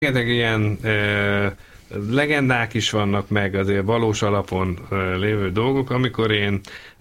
Ilyen legendák is vannak, meg azért valós alapon lévő dolgok. Amikor én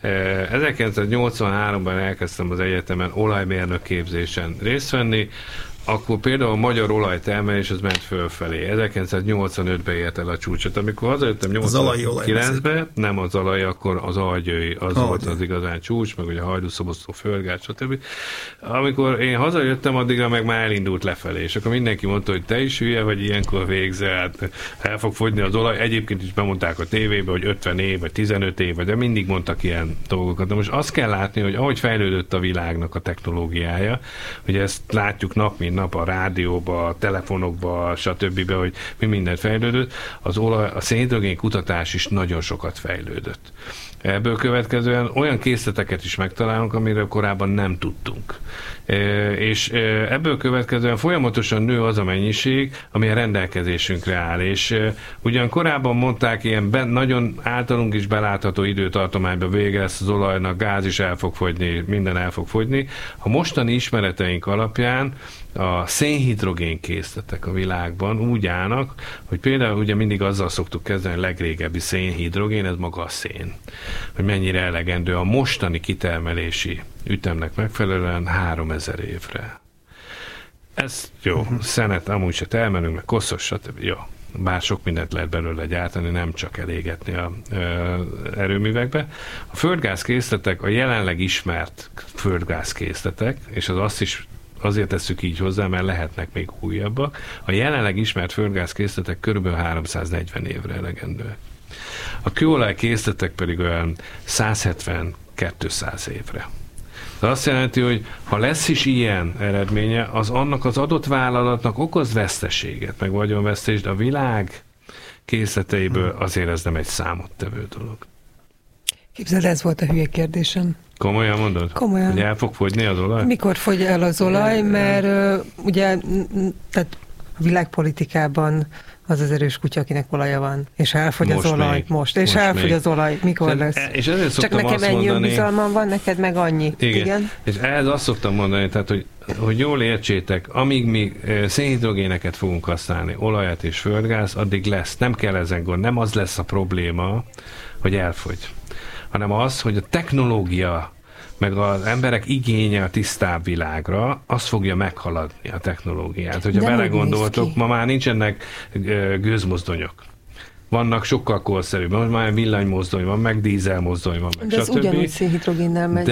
1983-ban elkezdtem az egyetemen olajmérnök képzésen részt venni, akkor például a magyar olajtermelés az ment fölfelé. 1985-ben ért el a csúcsot. Amikor hazajöttem 89-ben, nem az alaj, akkor az algyői, az volt az igazán csúcs, meg ugye a Hajdúszoboszló, Földgát, stb. Amikor én hazajöttem, addigra meg már elindult lefelé, és akkor mindenki mondta, hogy te is hülye, vagy ilyenkor végzel, hát el fog fogyni az olaj. Egyébként is bemondták a tévébe, hogy 50 év, vagy 15 év, de mindig mondtak ilyen dolgokat. De most azt kell látni, hogy ahogy fejlődött a világnak a technológiája, hogy ezt látjuk nap mint nap a rádióba, a telefonokba, stb., hogy mi mindent fejlődött, a szénhidrogén kutatás is nagyon sokat fejlődött. Ebből következően olyan készleteket is megtalálunk, amiről korábban nem tudtunk. És ebből következően folyamatosan nő az a mennyiség, ami a rendelkezésünkre áll. És ugyan korábban mondták, ilyen nagyon általunk is belátható időtartományban vége lesz az olajnak, gáz is el fog fogyni, minden el fog fogyni. A mostani ismereteink alapján a szénhidrogén készletek a világban úgy állnak, hogy például ugye mindig azzal szoktuk kezdeni, a legrégebbi szénhidrogén, ez maga a szén. Hogy mennyire elegendő a mostani kitermelési ütemnek megfelelően 3000 évre. Ez jó, szenet amúgy se termelünk, meg koszos, stb. Jó. Bár sok mindent lehet belőle gyártani, nem csak elégetni a erőművekbe. A földgázkészletek, a jelenleg ismert földgázkészletek, és az azt is azért tesszük így hozzá, mert lehetnek még újabbak. A jelenleg ismert földgázkészletek kb. 340 évre elegendőek. A kőolaj készletek pedig olyan 170-200 évre. Ez azt jelenti, hogy ha lesz is ilyen eredménye, az annak az adott vállalatnak okoz veszteséget, meg vagyonvesztést, a világ készleteiből azért ez nem egy számottevő dolog. Képzeld, ez volt a hülye kérdésem. Komolyan mondod? Komolyan. Hogy el fog fogyni az olaj? Mikor fogy el az olaj, mert ugye tehát a világpolitikában az az erős kutya, akinek olaja van, és elfogy most az olaj, most elfogy még az olaj, mikor lesz? És ezért csak nekem ennyi önbizalmam van, neked meg annyi. Igen. És ehhez azt szoktam mondani, tehát, hogy jól értsétek, amíg mi szénhidrogéneket fogunk használni, olajat és földgáz, addig lesz, nem kell ezen gond, nem az lesz a probléma, hogy elfogy, hanem az, hogy a technológia meg az emberek igénye a tisztább világra, az fogja meghaladni a technológiát. Hogyha belegondoltok, ma már nincsenek gőzmozdonyok. Vannak sokkal korszerűbb, most már villanymozdony van, meg dízelmozdony van, meg de ez ugyanúgy szénhidrogénnel megy.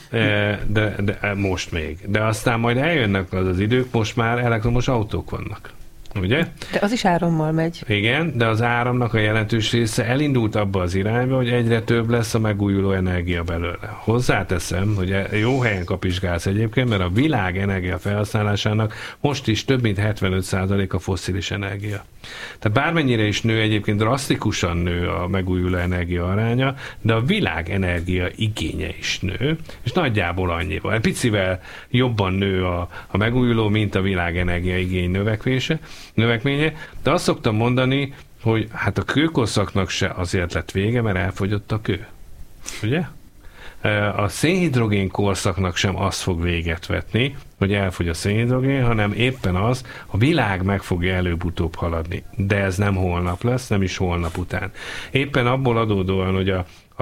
De most még. De aztán majd eljönnek az idők, most már elektromos autók vannak. Ugye? De az is árammal megy. Igen, de az áramnak a jelentős része elindult abba az irányba, hogy egyre több lesz a megújuló energia belőle. Hozzáteszem, hogy jó helyen kap is gáz egyébként, mert a világ energia felhasználásának most is több mint 75% a fosszilis energia. Tehát bármennyire is nő, egyébként drasztikusan nő a megújuló energia aránya, de a világ energia igénye is nő, és nagyjából annyival. Egy picivel jobban nő a megújuló, mint a világ energia igény növekménye, de azt szoktam mondani, hogy hát a kőkorszaknak se azért lett vége, mert elfogyott a kő. Ugye? A szénhidrogén korszaknak sem az fog véget vetni, hogy elfogy a szénhidrogén, hanem éppen az, a világ meg fogja előbb-utóbb haladni. De ez nem holnap lesz, nem is holnap után. Éppen abból adódóan, hogy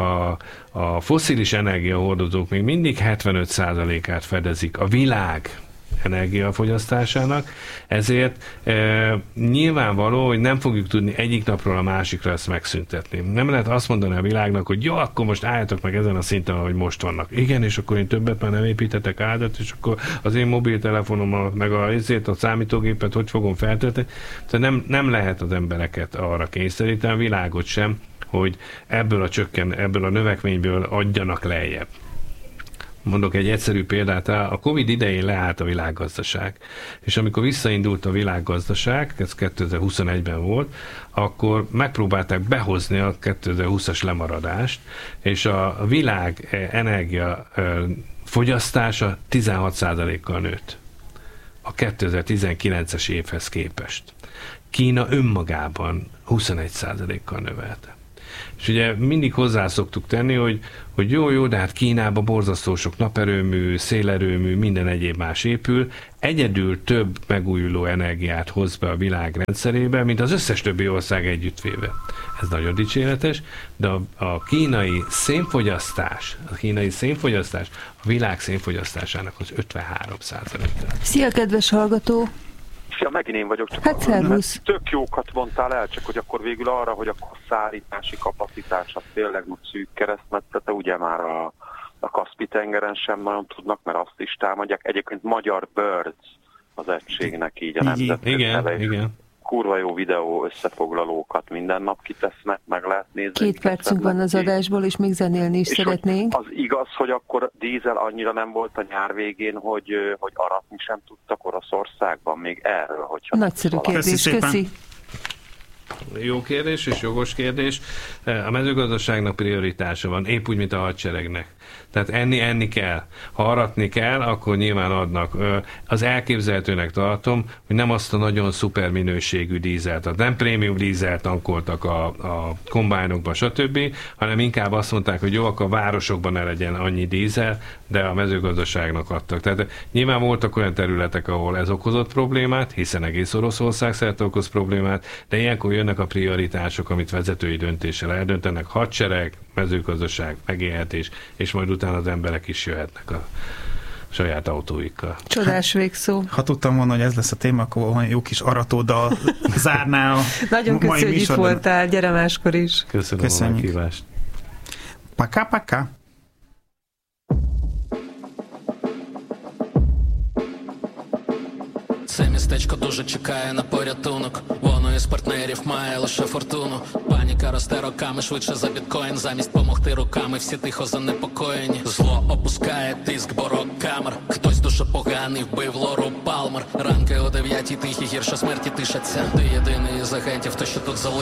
a fosszilis energiahordozók még mindig 75%-át fedezik a világ energiafogyasztásának, ezért nyilvánvaló, hogy nem fogjuk tudni egyik napról a másikra ezt megszüntetni. Nem lehet azt mondani a világnak, hogy jó, akkor most álljatok meg ezen a szinten, ahogy most vannak. Igen, és akkor én többet már nem építetek áldott, és akkor az én mobiltelefonom, meg a számítógépet hogy fogom feltölteni. Tehát nem lehet az embereket arra kényszeríteni, a világot sem, hogy ebből a növekményből adjanak lejjebb. Mondok egy egyszerű példát, a Covid idején leállt a világgazdaság, és amikor visszaindult a világgazdaság, ez 2021-ben volt, akkor megpróbálták behozni a 2020-as lemaradást, és a világ energia fogyasztása 16%-kal nőtt a 2019-es évhez képest. Kína önmagában 21%-kal növelte. És ugye mindig hozzá szoktuk tenni, hogy jó, de hát Kínában borzasztó sok naperőmű, szélerőmű, minden egyéb más épül, egyedül több megújuló energiát hoz be a világ rendszerébe, mint az összes többi ország együttvéve. Ez nagyon dicséretes, de a kínai szénfogyasztás a világ szénfogyasztásának az 53%-a. Szia, kedves hallgató! Szia, megint én vagyok. Csak hát szervusz! Tök jókat mondtál el, csak hogy akkor végül arra, hogy akkor szállítási kapacitás az tényleg szűk keresztmetszete, ugye már a Kaszpi-tengeren sem nagyon tudnak, mert azt is támadják. Egyébként Magyar Birds az egységnek így a nemzetközi neve. Igen. Kurva jó videó összefoglalókat minden nap kitesznek, meg lehet nézni. 2 percünk van az adásból, és még zenélni is szeretnénk. Az igaz, hogy akkor dízel annyira nem volt a nyár végén, hogy aratni sem tudtak Oroszországban még erről, hogyha... Nagyszerű kérdés, köszi. Jó kérdés és jogos kérdés. A mezőgazdaságnak prioritása van, épp úgy, mint a hadseregnek. Tehát enni kell. Ha aratni kell, akkor nyilván adnak. Az elképzelhetőnek tartom, hogy nem azt a nagyon szuper minőségű dízelt, tehát nem prémium dízelt tankoltak a kombájnokban, stb., hanem inkább azt mondták, hogy jó, akkor a városokban ne legyen annyi dízel, de a mezőgazdaságnak adtak. Tehát nyilván voltak olyan területek, ahol ez okozott problémát, hiszen egész Oroszország szerte okoz problémát, de ilyenkor jönnek a prioritások, amit vezetői döntéssel eldöntenek, hadsereg, mezőgazdaság, megélhetés, és majd utána az emberek is jöhetnek a saját autóikkal. Csodás végszó. Ha tudtam volna, hogy ez lesz a téma, akkor jó kis aratóddal zárná a nagyon köszönjük, hogy itt voltál, gyere máskor is. Köszönöm a meghívást. Пока-пока. Це містечко дуже чекає на порятунок. Воно із партнерів має лише фортуну. Паніка росте роками швидше за біткоін. Замість помогти руками всі тихо занепокоєні. Зло опускає тиск, бо рок-камер. Хтось дуже поганий вбив Лору Палмер. Ранки о 9 тихі, гірше смерті тишаться. Ти єдиний із агентів, хто що тут залишився.